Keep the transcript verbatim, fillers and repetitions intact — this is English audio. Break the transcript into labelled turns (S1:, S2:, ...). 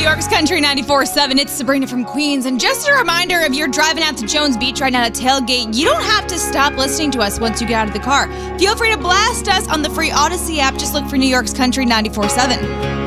S1: York's Country ninety-four seven, it's Sabrina from Queens. And just a reminder, if you're driving out to Jones Beach right now to tailgate, you don't have to stop listening to us once you get out of the car. Feel free to blast us on the free Odyssey app. Just look for New York's Country ninety-four seven.